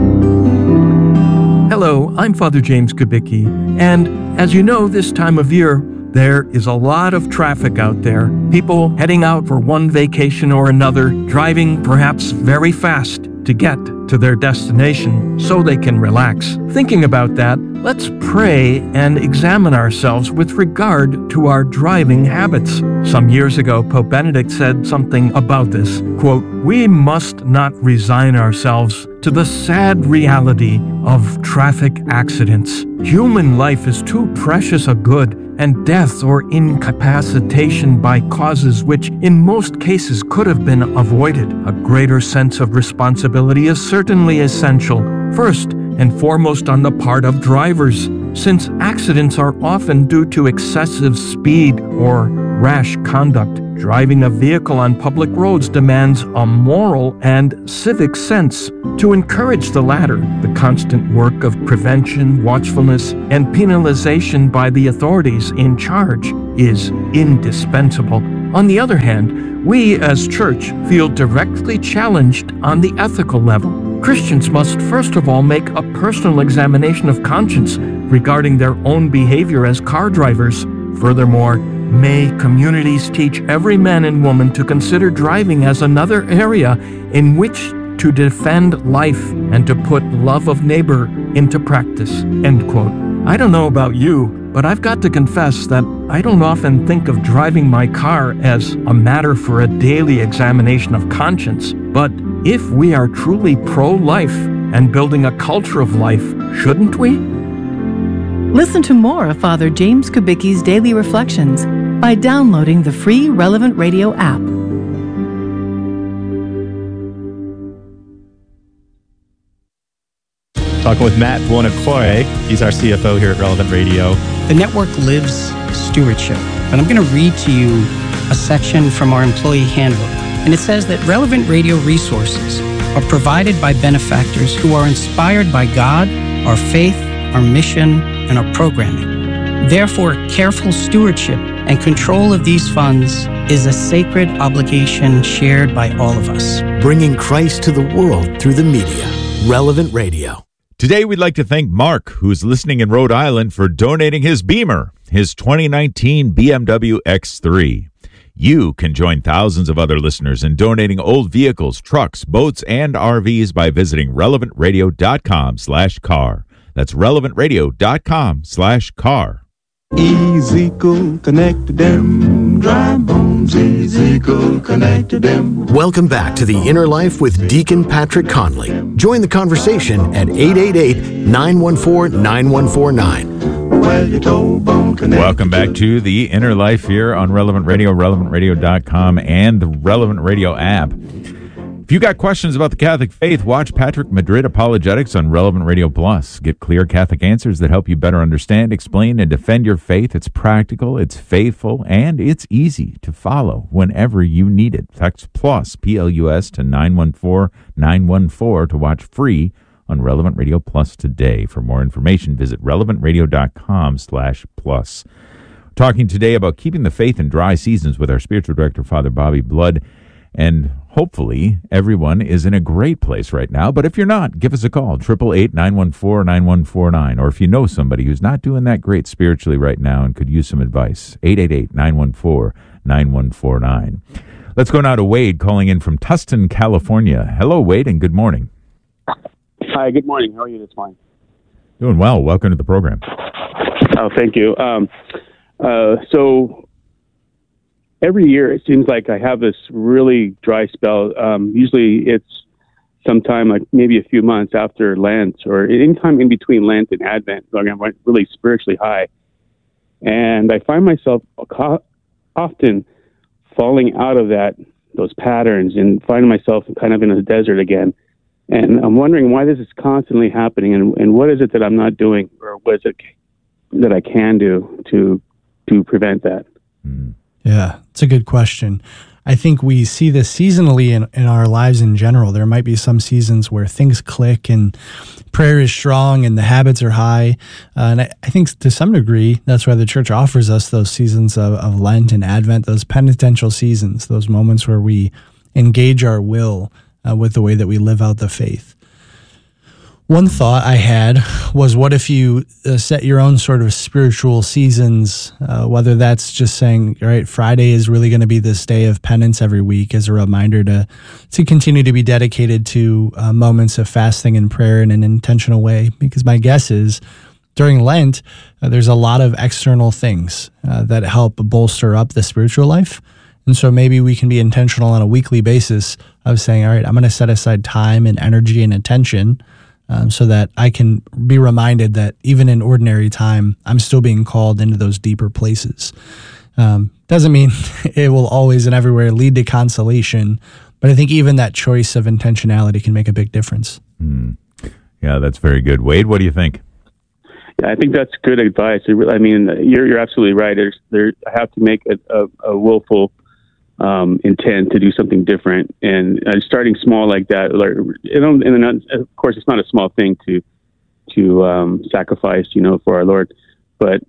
Hello, I'm Father James Kubicki, and as you know, this time of year, there is a lot of traffic out there. People heading out for one vacation or another, driving perhaps very fast to get to their destination so they can relax. Thinking about that, let's pray and examine ourselves with regard to our driving habits. Some years ago, Pope Benedict said something about this. Quote, "We must not resign ourselves to the sad reality of traffic accidents. Human life is too precious a good, and death or incapacitation by causes which in most cases could have been avoided. A greater sense of responsibility is certainly essential, first and foremost on the part of drivers, since accidents are often due to excessive speed or rash conduct. Driving a vehicle on public roads demands a moral and civic sense. To encourage the latter, the constant work of prevention, watchfulness, and penalization by the authorities in charge is indispensable. On the other hand, we as church feel directly challenged on the ethical level. Christians must first of all make a personal examination of conscience regarding their own behavior as car drivers. Furthermore, may communities teach every man and woman to consider driving as another area in which to defend life and to put love of neighbor into practice." End quote. I don't know about you, but I've got to confess that I don't often think of driving my car as a matter for a daily examination of conscience. But if we are truly pro-life and building a culture of life, shouldn't we? Listen to more of Father James Kubicki's Daily Reflections by downloading the free Relevant Radio app. Talking with Matt Buonocore. He's our C F O here at Relevant Radio. The network lives stewardship, but I'm going to read to you a section from our employee handbook. And it says that Relevant Radio resources are provided by benefactors who are inspired by God, our faith, our mission, and our programming. Therefore, careful stewardship and control of these funds is a sacred obligation shared by all of us. Bringing Christ to the world through the media. Relevant Radio. Today, we'd like to thank Mark, who's listening in Rhode Island, for donating his Beamer, his twenty nineteen B M W X three. You can join thousands of other listeners in donating old vehicles, trucks, boats, and R Vs by visiting relevant radio dot com slash car. That's relevant radio dot com slash car. Ezekiel connected them dry bones. Ezekiel connected them. Welcome back to The Inner Life with Deacon Patrick Conley. Join the conversation at eight eight eight, nine one four, nine one four nine. Welcome back to The Inner Life here on Relevant Radio, relevant radio dot com, and the Relevant Radio app. If you got questions about the Catholic faith, watch Patrick Madrid Apologetics on Relevant Radio Plus. Get clear Catholic answers that help you better understand, explain, and defend your faith. It's practical, it's faithful, and it's easy to follow whenever you need it. Text PLUS, P L U S, to nine one four, nine one four to watch free on Relevant Radio Plus today. For more information, visit relevant radio dot com slash plus. Talking today about keeping the faith in dry seasons with our spiritual director, Father Bobby Blood. And hopefully everyone is in a great place right now. But if you're not, give us a call, eight eight eight, nine one four, nine one four nine. Or if you know somebody who's not doing that great spiritually right now and could use some advice, eight eight eight, nine one four, nine one four nine. Let's go now to Wade calling in from Tustin, California. Hello, Wade, and good morning. Hi, good morning. How are you this morning? Doing well. Welcome to the program. Oh, thank you. Um, uh, so... Every year, it seems like I have this really dry spell. Um, usually it's sometime like maybe a few months after Lent or anytime in between Lent and Advent. So I'm really spiritually high. And I find myself often falling out of that, those patterns, and finding myself kind of in a desert again. And I'm wondering why this is constantly happening, and, and what is it that I'm not doing, or what is it that I can do to to prevent that? Mm. Yeah, it's a good question. I think we see this seasonally in, in our lives in general. There might be some seasons where things click and prayer is strong and the habits are high. Uh, and I, I think to some degree, that's why the church offers us those seasons of, of Lent and Advent, those penitential seasons, those moments where we engage our will uh, with the way that we live out the faith. One thought I had was, what if you uh, set your own sort of spiritual seasons, uh, whether that's just saying, all right, Friday is really going to be this day of penance every week as a reminder to to continue to be dedicated to uh, moments of fasting and prayer in an intentional way. Because my guess is during Lent, uh, there's a lot of external things uh, that help bolster up the spiritual life. And so maybe we can be intentional on a weekly basis of saying, all right, I'm going to set aside time and energy and attention Um, so that I can be reminded that even in ordinary time, I'm still being called into those deeper places. Um, doesn't mean it will always and everywhere lead to consolation, but I think even that choice of intentionality can make a big difference. Mm. Yeah, that's very good. Wade, what do you think? Yeah, I think that's good advice. I mean, you're you're absolutely right. There's, there, I have to make a, a, a willful Um, intent to do something different, and uh, starting small like that. Like, you know, and of course, it's not a small thing to to um, sacrifice, you know, for our Lord. But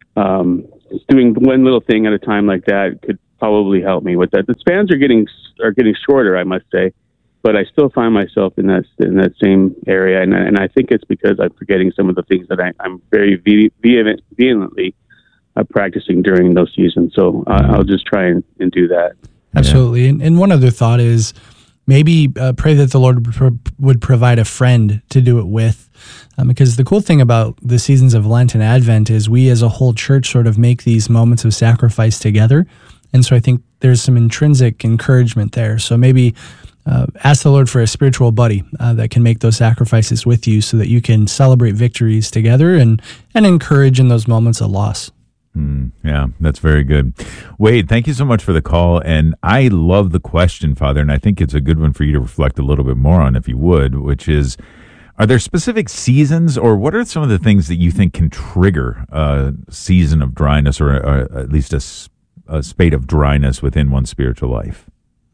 um, doing one little thing at a time like that could probably help me with that. The spans are getting are getting shorter, I must say, but I still find myself in that in that same area, and and I think it's because I'm forgetting some of the things that I, I'm very ve- vehement, vehemently Uh, practicing during those seasons. So uh, I'll just try and, and do that. Absolutely. And, and one other thought is maybe uh, pray that the Lord would, pro- would provide a friend to do it with. Um, because the cool thing about the seasons of Lent and Advent is we as a whole church sort of make these moments of sacrifice together. And so I think there's some intrinsic encouragement there. So maybe uh, ask the Lord for a spiritual buddy uh, that can make those sacrifices with you so that you can celebrate victories together and, and encourage in those moments of loss. Mm, yeah, that's very good. Wade, thank you so much for the call. And I love the question, Father, and I think it's a good one for you to reflect a little bit more on, if you would, which is, are there specific seasons, or what are some of the things that you think can trigger a season of dryness, or, or at least a, a spate of dryness within one's spiritual life?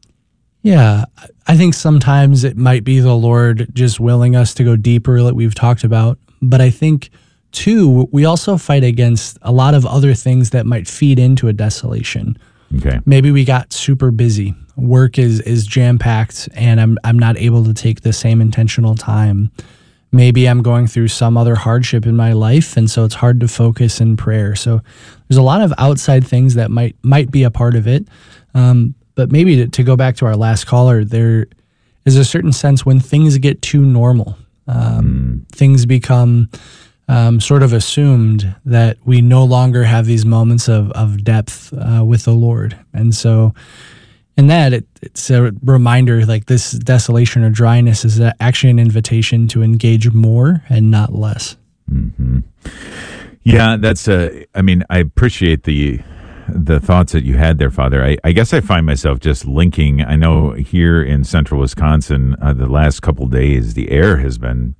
Yeah, I think sometimes it might be the Lord just willing us to go deeper, like we've talked about. But I think two, we also fight against a lot of other things that might feed into a desolation. Okay. Maybe we got super busy. Work is is jam-packed and I'm I'm not able to take the same intentional time. Maybe I'm going through some other hardship in my life, and so it's hard to focus in prayer. So there's a lot of outside things that might might be a part of it. Um, but maybe to, to go back to our last caller, there is a certain sense when things get too normal. Um, mm. Things become um, sort of assumed that we no longer have these moments of, of depth uh, with the Lord. And so in that, it, it's a reminder, like this desolation or dryness is actually an invitation to engage more and not less. Mm-hmm. Yeah, that's a, I mean, I appreciate the the thoughts that you had there, Father. I, I guess I find myself just linking. I know here in central Wisconsin, uh, the last couple days, the air has been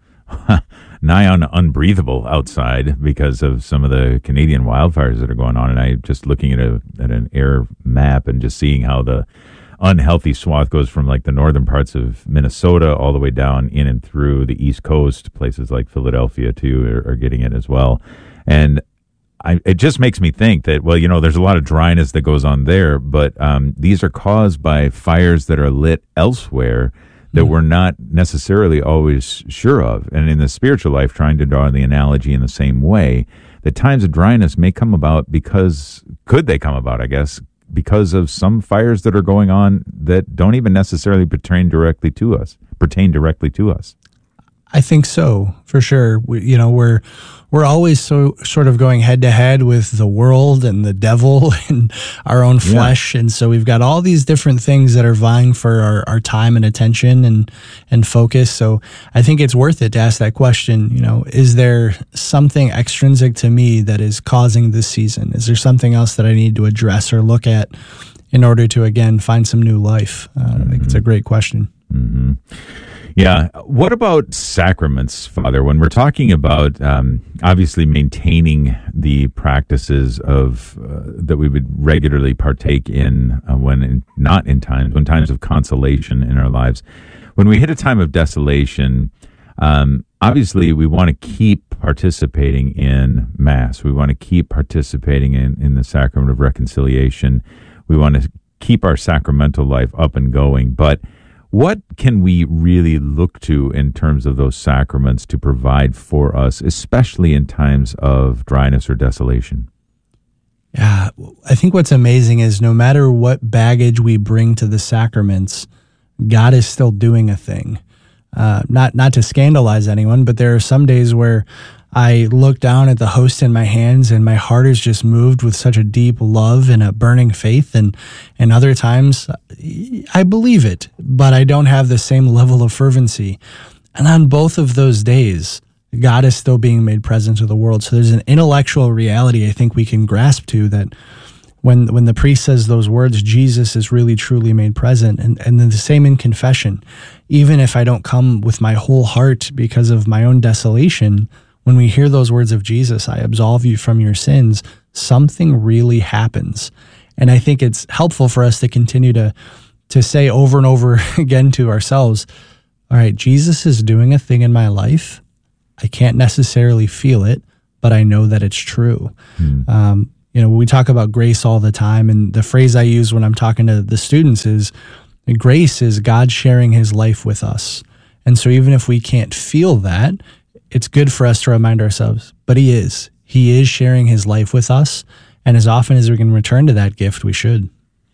nigh on unbreathable outside because of some of the Canadian wildfires that are going on. And I just looking at a at an air map and just seeing how the unhealthy swath goes from like the northern parts of Minnesota all the way down in and through the East Coast. Places like Philadelphia too are, are getting it as well. And I, it just makes me think that, well, you know, there's a lot of dryness that goes on there, but um, these are caused by fires that are lit elsewhere that mm. we're not necessarily always sure of. And in the spiritual life, trying to draw the analogy in the same way, that times of dryness may come about because, could they come about, I guess, because of some fires that are going on that don't even necessarily pertain directly to us, pertain directly to us. I think so, for sure. We, you know, we're we're always so sort of going head to head with the world and the devil and our own flesh, yeah. And so we've got all these different things that are vying for our, our time and attention and and focus. So I think it's worth it to ask that question. You know, is there something extrinsic to me that is causing this season? Is there something else that I need to address or look at in order to again find some new life? Uh, mm-hmm. I think it's a great question. Mm-hmm. Yeah. What about sacraments, Father? When we're talking about um, obviously maintaining the practices of uh, that we would regularly partake in uh, when in, not in times when times of consolation in our lives, when we hit a time of desolation, um, obviously we want to keep participating in Mass. We want to keep participating in, in the sacrament of reconciliation. We want to keep our sacramental life up and going, but what can we really look to in terms of those sacraments to provide for us, especially in times of dryness or desolation? Yeah, I think what's amazing is no matter what baggage we bring to the sacraments, God is still doing a thing. Uh, not not to scandalize anyone, but there are some days where I look down at the host in my hands and my heart is just moved with such a deep love and a burning faith. And, and other times I believe it, but I don't have the same level of fervency. And on both of those days, God is still being made present to the world. So there's an intellectual reality I think we can grasp to that when when the priest says those words, Jesus is really truly made present. And, and then the same in confession. Even if I don't come with my whole heart because of my own desolation, when we hear those words of Jesus, I absolve you from your sins, something really happens. And I think it's helpful for us to continue to, to say over and over again to ourselves, all right, Jesus is doing a thing in my life. I can't necessarily feel it, but I know that it's true. Mm. Um, you know, we talk about grace all the time, and the phrase I use when I'm talking to the students is, grace is God sharing his life with us. And so even if we can't feel that, it's good for us to remind ourselves, but he is. He is sharing his life with us. And as often as we can return to that gift, we should.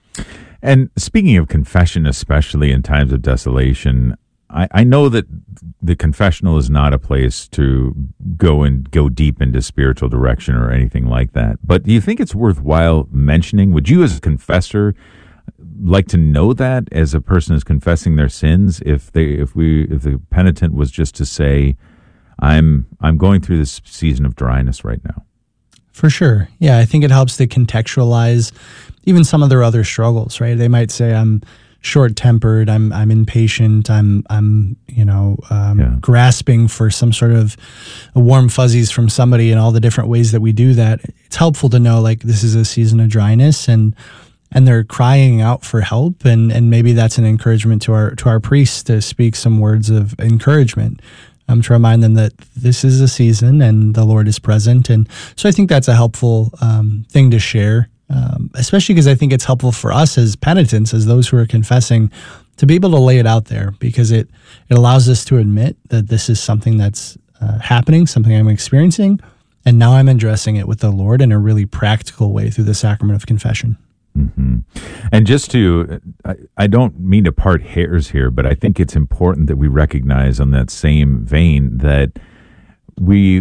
And speaking of confession, especially in times of desolation, I, I know that the confessional is not a place to go and go deep into spiritual direction or anything like that. But do you think it's worthwhile mentioning? Would you as a confessor like to know that as a person is confessing their sins? If they, if we, if the penitent was just to say, I'm I'm going through this season of dryness right now. For sure. Yeah, I think it helps to contextualize even some of their other struggles, right? They might say, I'm short-tempered, I'm I'm impatient, I'm I'm you know um, yeah. grasping for some sort of warm fuzzies from somebody, and all the different ways that we do that. It's helpful to know, like, this is a season of dryness, and and they're crying out for help, and and maybe that's an encouragement to our to our priests to speak some words of encouragement. Um, to remind them that this is a season and the Lord is present. And so I think that's a helpful um, thing to share, um, especially because I think it's helpful for us as penitents, as those who are confessing, to be able to lay it out there, because it, it allows us to admit that this is something that's uh, happening, something I'm experiencing, and now I'm addressing it with the Lord in a really practical way through the sacrament of confession. Mm-hmm. And just to, I, I don't mean to part hairs here, but I think it's important that we recognize on that same vein that we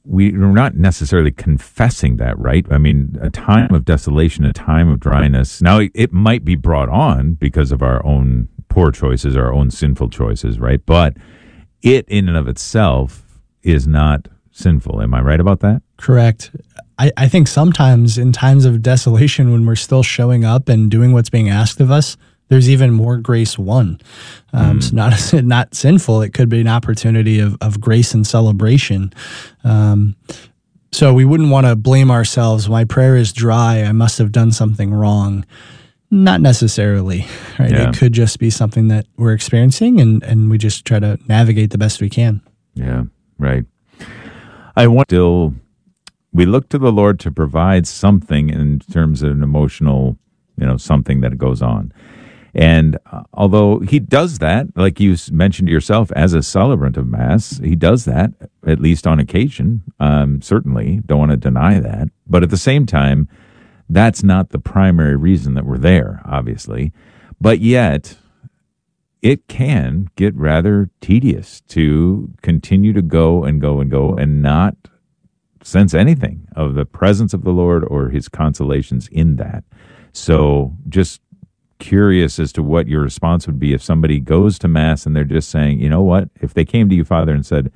we're not necessarily confessing that, right? I mean, a time of desolation, a time of dryness. Now, it might be brought on because of our own poor choices, our own sinful choices, right? But it in and of itself is not sinful. Am I right about that? Correct. I, I think sometimes in times of desolation, when we're still showing up and doing what's being asked of us, there's even more grace won. Um, mm. So not not sinful. It could be an opportunity of, of grace and celebration. Um, so we wouldn't want to blame ourselves. My prayer is dry. I must have done something wrong. Not necessarily, right? Yeah. It could just be something that we're experiencing, and, and we just try to navigate the best we can. Yeah, right. I want still, we look to the Lord to provide something in terms of an emotional, you know, something that goes on. And uh, although he does that, like you mentioned yourself, as a celebrant of Mass, he does that, at least on occasion, um, certainly, don't want to deny that. But at the same time, that's not the primary reason that we're there, obviously. But yet, it can get rather tedious to continue to go and go and go and not sense anything of the presence of the Lord or his consolations in that. So just curious as to what your response would be if somebody goes to Mass and they're just saying, you know what, if they came to you, Father, and said,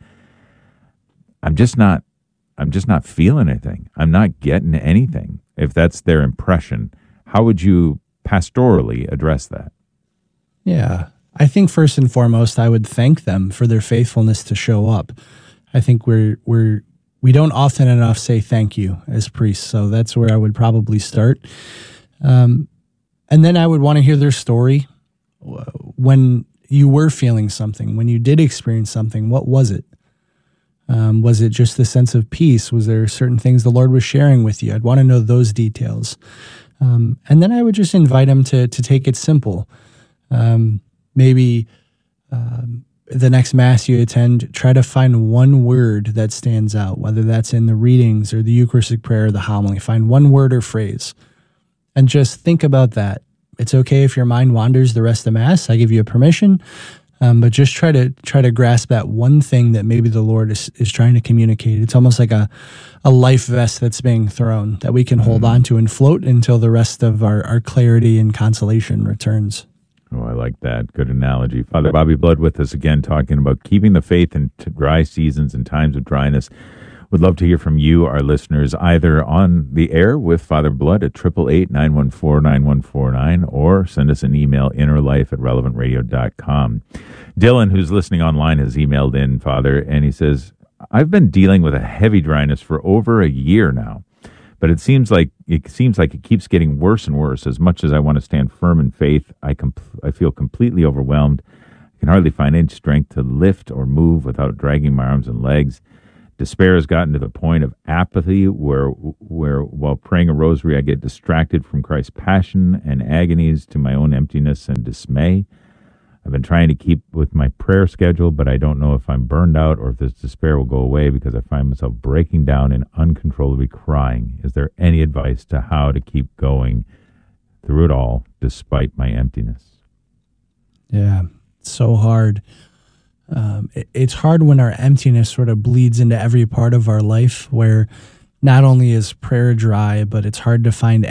I'm just not, I'm just not feeling anything. I'm not getting anything. If that's their impression, how would you pastorally address that? Yeah, I think first and foremost, I would thank them for their faithfulness to show up. I think we're, we're, we don't often enough say thank you as priests. So that's where I would probably start. Um, And then I would want to hear their story. When you were feeling something, when you did experience something, what was it? Um, was it just the sense of peace? Was there certain things the Lord was sharing with you? I'd want to know those details. Um, and then I would just invite them to to take it simple. Um, maybe um, the next Mass you attend, try to find one word that stands out, whether that's in the readings or the Eucharistic prayer or the homily. Find one word or phrase. And just think about that. It's okay if your mind wanders the rest of the Mass. I give you a permission, um, but just try to try to grasp that one thing that maybe the Lord is, is trying to communicate. It's almost like a, a life vest that's being thrown that we can mm-hmm. hold on to and float until the rest of our, our clarity and consolation returns. Oh, I like that. Good analogy. Father Bobby Blood with us again, talking about keeping the faith in dry seasons and times of dryness. Would love to hear from you, our listeners, either on the air with Father Blood at eight eight eight, nine one four, nine one four nine or send us an email, innerlife at relevant radio dot com. Dylan, who's listening online, has emailed in, Father, and he says, I've been dealing with a heavy dryness for over a year now, but it seems like it seems like it keeps getting worse and worse. As much as I want to stand firm in faith, I comp- I feel completely overwhelmed. I can hardly find any strength to lift or move without dragging my arms and legs. Despair has gotten to the point of apathy where, where while praying a rosary, I get distracted from Christ's passion and agonies to my own emptiness and dismay. I've been trying to keep with my prayer schedule, but I don't know if I'm burned out or if this despair will go away because I find myself breaking down and uncontrollably crying. Is there any advice to how to keep going through it all despite my emptiness? Yeah, it's so hard. Um, it, it's hard when our emptiness sort of bleeds into every part of our life, where not only is prayer dry, but it's hard to find